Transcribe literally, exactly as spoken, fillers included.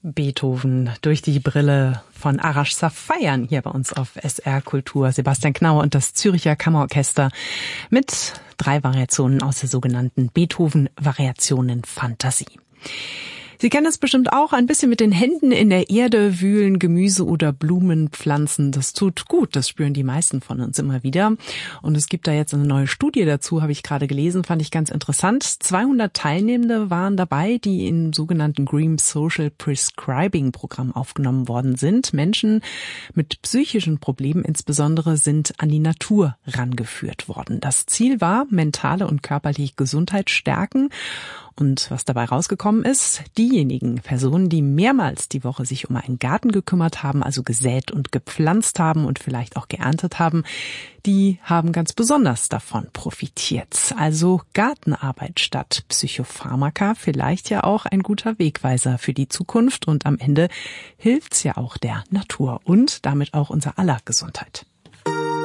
Beethoven durch die Brille von Arash Safeian hier bei uns auf S R Kultur. Sebastian Knauer und das Zürcher Kammerorchester mit drei Variationen aus der sogenannten Beethoven-Variationen Fantasie. Sie kennen es bestimmt auch, ein bisschen mit den Händen in der Erde wühlen, Gemüse oder Blumen pflanzen. Das tut gut, das spüren die meisten von uns immer wieder. Und es gibt da jetzt eine neue Studie dazu, habe ich gerade gelesen, fand ich ganz interessant. zweihundert Teilnehmende waren dabei, die im sogenannten Green Social Prescribing Programm aufgenommen worden sind. Menschen mit psychischen Problemen insbesondere sind an die Natur rangeführt worden. Das Ziel war, mentale und körperliche Gesundheit stärken. Und was dabei rausgekommen ist, diejenigen Personen, die mehrmals die Woche sich um einen Garten gekümmert haben, also gesät und gepflanzt haben und vielleicht auch geerntet haben, die haben ganz besonders davon profitiert. Also Gartenarbeit statt Psychopharmaka, vielleicht ja auch ein guter Wegweiser für die Zukunft. Und am Ende hilft's ja auch der Natur und damit auch unser aller Gesundheit.